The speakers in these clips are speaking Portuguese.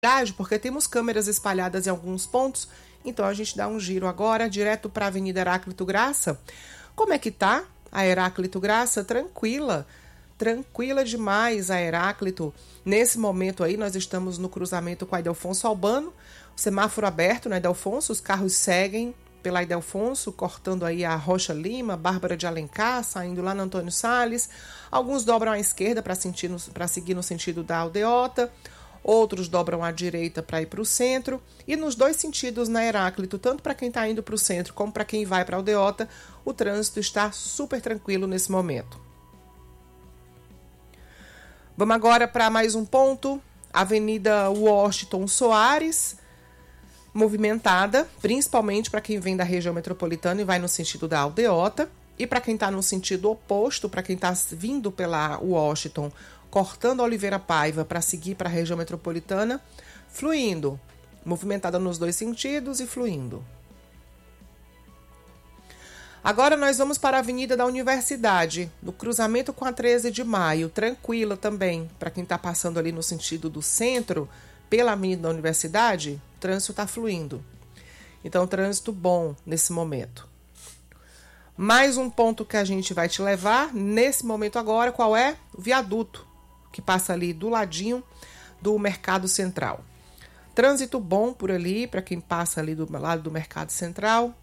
porque temos câmeras espalhadas em alguns pontos, então a gente dá um giro agora direto para a Avenida Heráclito Graça. Como é que tá a Heráclito Graça? Tranquila demais a Heráclito. Nesse momento aí nós estamos no cruzamento com a Ildefonso Albano, o semáforo aberto na Ildefonso, os carros seguem pela Ildefonso, cortando aí a Rocha Lima, Bárbara de Alencar, saindo lá no Antônio Salles. Alguns dobram à esquerda para seguir no sentido da Aldeota, outros dobram à direita para ir para o centro. E nos dois sentidos na Heráclito, tanto para quem está indo para o centro como para quem vai para a Aldeota, o trânsito está super tranquilo nesse momento. Vamos agora para mais um ponto, Avenida Washington Soares, movimentada, principalmente para quem vem da região metropolitana e vai no sentido da Aldeota, e para quem está no sentido oposto, para quem está vindo pela Washington, cortando a Oliveira Paiva para seguir para a região metropolitana, fluindo, movimentada nos dois sentidos e fluindo. Agora nós vamos para a Avenida da Universidade, no cruzamento com a 13 de Maio, tranquila também, para quem está passando ali no sentido do centro, pela Avenida da Universidade, o trânsito está fluindo. Então, trânsito bom nesse momento. Mais um ponto que a gente vai te levar nesse momento agora, qual é? O viaduto, que passa ali do ladinho do Mercado Central. Trânsito bom por ali, para quem passa ali do lado do Mercado Central.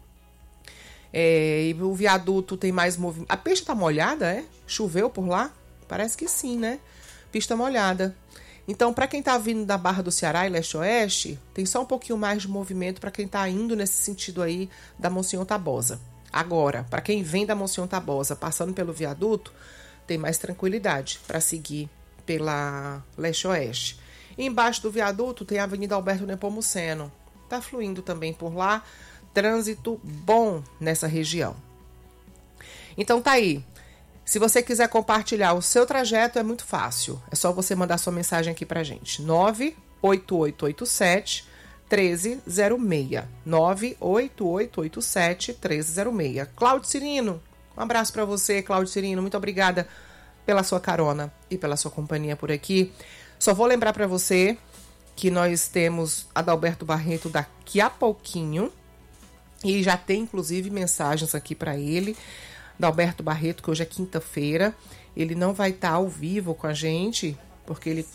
E o viaduto tem mais movimento. A pista está molhada, é? Choveu por lá? Parece que sim, né? Pista molhada. Então, para quem está vindo da Barra do Ceará e leste-oeste, tem só um pouquinho mais de movimento para quem está indo nesse sentido aí da Monsenhor Tabosa. Agora, para quem vem da Monsenhor Tabosa passando pelo viaduto, tem mais tranquilidade para seguir pela leste-oeste. E embaixo do viaduto tem a Avenida Alberto Nepomuceno. Está fluindo também por lá. Trânsito bom nessa região. Então tá aí. Se você quiser compartilhar o seu trajeto, é muito fácil. É só você mandar sua mensagem aqui pra gente. 98887-1306. 98887-1306. Cláudio Cirino, um abraço para você, Cláudio Cirino. Muito obrigada pela sua carona e pela sua companhia por aqui. Só vou lembrar para você que nós temos Adalberto Barreto daqui a pouquinho. E já tem, inclusive, mensagens aqui para ele. Adalberto Barreto, que hoje é quinta-feira, ele não vai estar ao vivo com a gente, porque ele...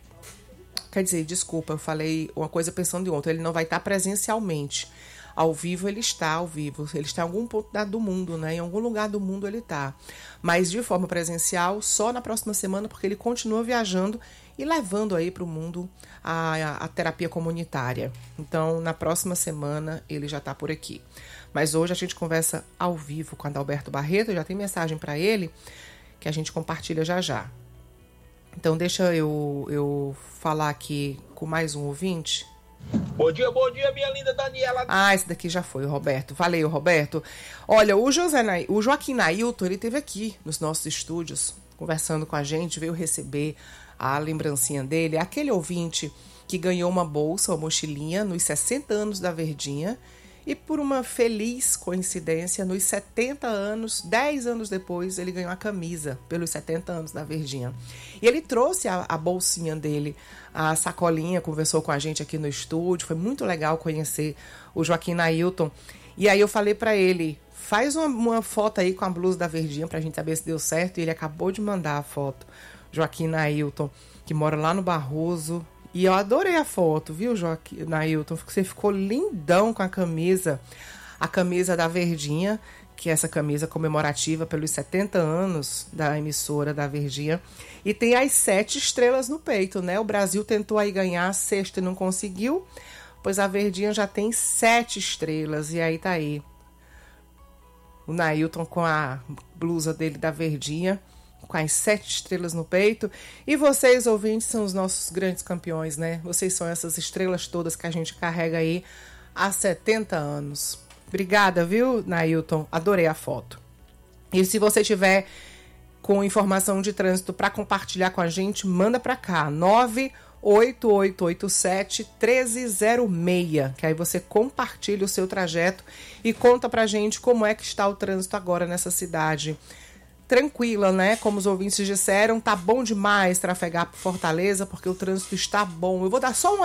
Quer dizer, desculpa, eu falei uma coisa pensando em outra. Ele não vai estar presencialmente. Ao vivo ele está ao vivo. Ele está em algum ponto do mundo, né? Em algum lugar do mundo ele está. Mas de forma presencial, só na próxima semana, porque ele continua viajando e levando aí para o mundo a terapia comunitária. Então, na próxima semana, ele já está por aqui. Mas hoje a gente conversa ao vivo com Adalberto Barreto. Já tem mensagem para ele que a gente compartilha já já. Então, deixa eu falar aqui com mais um ouvinte. Bom dia, minha linda Daniela. Ah, esse daqui já foi, o Roberto. Valeu, Roberto. Olha, o Joaquim Nailton, ele esteve aqui nos nossos estúdios, conversando com a gente, veio receber a lembrancinha dele. Aquele ouvinte que ganhou uma bolsa, uma mochilinha, nos 60 anos da Verdinha. E por uma feliz coincidência, nos 70 anos, 10 anos depois, ele ganhou a camisa pelos 70 anos da Verdinha. E ele trouxe a bolsinha dele, a sacolinha, conversou com a gente aqui no estúdio. Foi muito legal conhecer o Joaquim Nailton. E aí eu falei para ele, faz uma foto aí com a blusa da Verdinha pra gente saber se deu certo. E ele acabou de mandar a foto. Joaquim Nailton, que mora lá no Barroso. E eu adorei a foto, viu, Joaquim Nailton? Você ficou lindão com a camisa da Verdinha, que é essa camisa comemorativa pelos 70 anos da emissora da Verdinha. E tem as 7 estrelas no peito, né? O Brasil tentou aí ganhar a 6ª e não conseguiu, pois a Verdinha já tem 7 estrelas. E aí tá aí o Nailton com a blusa dele da Verdinha, com as 7 estrelas no peito. E vocês, ouvintes, são os nossos grandes campeões, né? Vocês são essas estrelas todas que a gente carrega aí há 70 anos. Obrigada, viu, Nailton? Adorei a foto. E se você tiver com informação de trânsito para compartilhar com a gente, manda para cá, 98887-1306, que aí você compartilha o seu trajeto e conta pra gente como é que está o trânsito agora nessa cidade. Tranquila, né? Como os ouvintes disseram, tá bom demais trafegar por Fortaleza, porque o trânsito está bom. Eu vou dar só uma